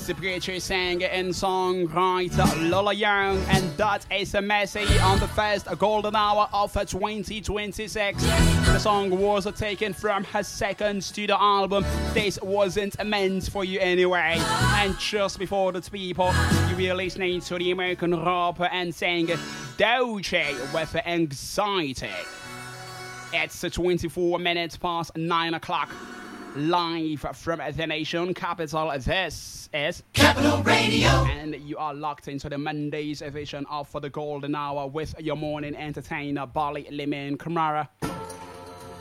the British singer and songwriter Lola Young, and that is a message on the first golden hour of 2026. The song was taken from her second studio album, This Wasn't Meant For You Anyway. And just before that, people, you were listening to the American rapper and singer Doechii with Anxiety. It's 24 minutes past 9 o'clock. Live from the nation capital, this is Capital Radio. And you are locked into the Monday's edition of For the Golden Hour with your morning entertainer, Bali Limin Kamara.